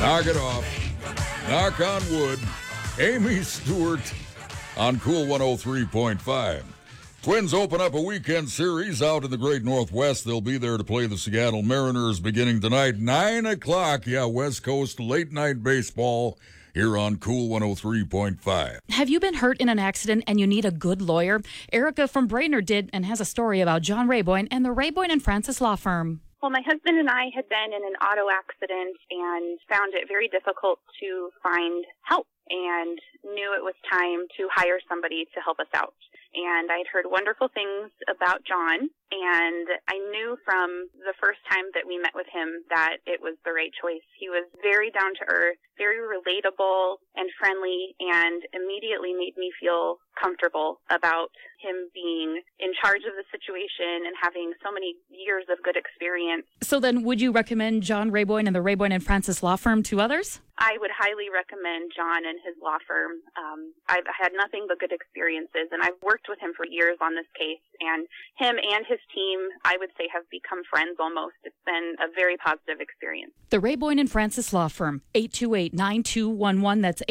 Knock it off. Knock on wood. Amy Stewart on Cool 103.5. Twins open up a weekend series out in the Great Northwest. They'll be there to play the Seattle Mariners beginning tonight, 9 o'clock. Yeah, West Coast late night baseball here on Cool 103.5. Have you been hurt in an accident and you need a good lawyer? Erica from Brainerd did and has a story about John Rayboyne and the Rayboyne and Francis Law Firm. Well, my husband and I had been in an auto accident and found it very difficult to find help and knew it was time to hire somebody to help us out. And I'd heard wonderful things about John, and I knew from the first time that we met with him that it was the right choice. He was very down to earth, very relatable and friendly, and immediately made me feel comfortable about him being in charge of the situation and having so many years of good experience. So then would you recommend John Rayboyne and the Rayboyne and Francis Law Firm to others? I would highly recommend John and his law firm. I've had nothing but good experiences, and I've worked with him for years on this case, and him and his team, I would say, have become friends almost. It's been a very positive experience. The Rayboyne and Francis Law Firm, 828-9211. That's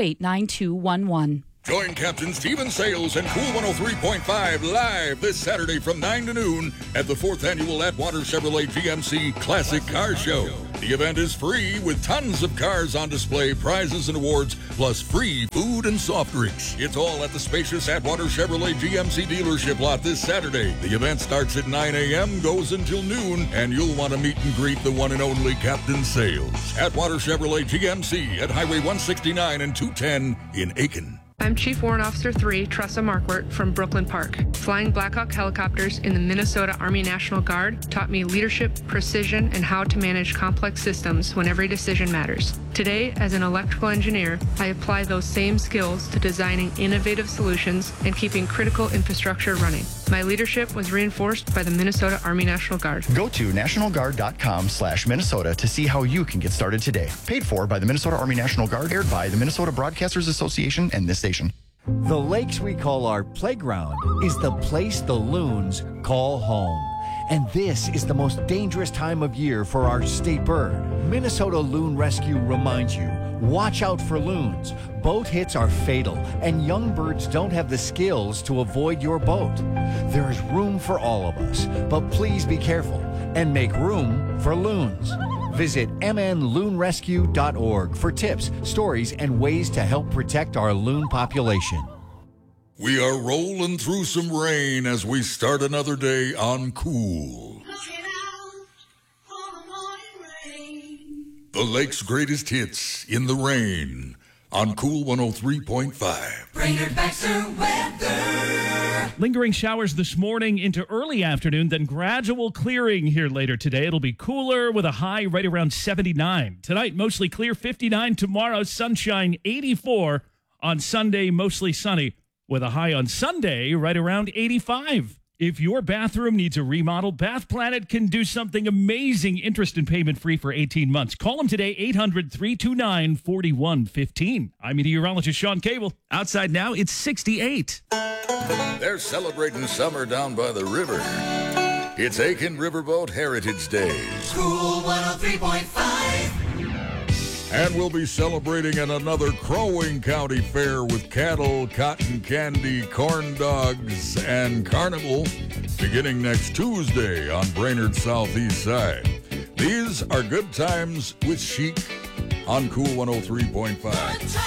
828-9211. Join Captain Stephen Sales and Cool 103.5 live this Saturday from 9 to noon at the 4th Annual Atwater Chevrolet GMC Classic Car Show. The event is free with tons of cars on display, prizes and awards, plus free food and soft drinks. It's all at the spacious Atwater Chevrolet GMC dealership lot this Saturday. The event starts at 9 a.m., goes until noon, and you'll want to meet and greet the one and only Captain Sales. Atwater Chevrolet GMC at Highway 169 and 210 in Aiken. I'm Chief Warrant Officer 3, Tressa Markwart from Brooklyn Park. Flying Black Hawk helicopters in the Minnesota Army National Guard taught me leadership, precision, and how to manage complex systems when every decision matters. Today, as an electrical engineer, I apply those same skills to designing innovative solutions and keeping critical infrastructure running. My leadership was reinforced by the Minnesota Army National Guard. Go to nationalguard.com/Minnesota to see how you can get started today. Paid for by the Minnesota Army National Guard, aired by the Minnesota Broadcasters Association and this station. The lakes we call our playground is the place the loons call home. And this is the most dangerous time of year for our state bird. Minnesota Loon Rescue reminds you, watch out for loons. Boat hits are fatal, and young birds don't have the skills to avoid your boat. There is room for all of us, but please be careful and make room for loons. Visit mnloonrescue.org for tips, stories, and ways to help protect our loon population. We are rolling through some rain as we start another day on Cool. The lake's greatest hits in the rain on Cool 103.5. Brainerd Baxter weather. Lingering showers this morning into early afternoon, then gradual clearing here later today. It'll be cooler with a high right around 79. Tonight, mostly clear, 59. Tomorrow, sunshine, 84. On Sunday, mostly sunny, with a high on Sunday right around 85. If your bathroom needs a remodel, Bath Planet can do something amazing. Interest and payment free for 18 months. Call them today, 800-329-4115. I'm meteorologist Sean Cable. Outside now, it's 68. They're celebrating summer down by the river. It's Aiken Riverboat Heritage Days. Cool 103.5. And we'll be celebrating at another Crow Wing County Fair with cattle, cotton candy, corn dogs, and carnival beginning next Tuesday on Brainerd's southeast side. These are good times with Chic on Cool 103.5.